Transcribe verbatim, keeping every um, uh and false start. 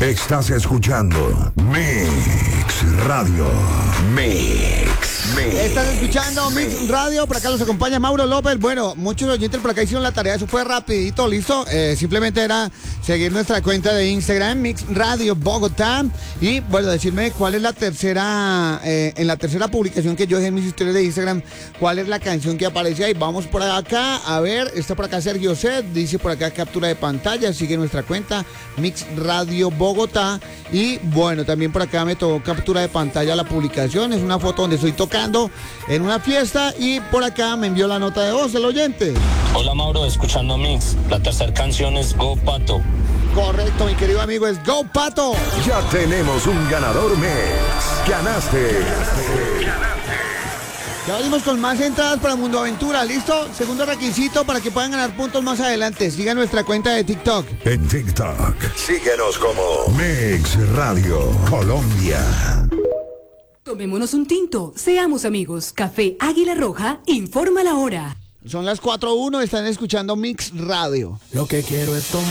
Estás escuchando Mix Radio. Mix, Mix. Estás escuchando Mix Radio. Por acá los acompaña Mauro López. Bueno, muchos oyentes por acá hicieron la tarea. Eso fue rapidito, listo. Eh, simplemente era seguir nuestra cuenta de Instagram, Mix Radio Bogotá. Y bueno, decirme cuál es la tercera, eh, en la tercera publicación que yo dejé en mis historias de Instagram, cuál es la canción que aparece ahí. Vamos por acá, a ver, está por acá Sergio Set, dice por acá captura de pantalla, sigue nuestra cuenta, Mix Radio Bogotá. Y bueno, también por acá me tocó captura de pantalla la publicación, es una foto donde estoy tocando en una fiesta y por acá me envió la nota de voz el oyente. Hola Mauro, escuchando Mix, la tercera canción es Go Pato. Correcto, mi querido amigo, es Go Pato. Ya tenemos un ganador Mix. Ganaste. Ya venimos con más entradas para Mundo Aventura, ¿listo? Segundo requisito para que puedan ganar puntos más adelante. Sigan nuestra cuenta de TikTok. En TikTok, síguenos como Mix Radio Colombia. Tomémonos un tinto, seamos amigos. Café Águila Roja, informa la hora. Son las cuatro uno, están escuchando Mix Radio. Lo que quiero es tomar.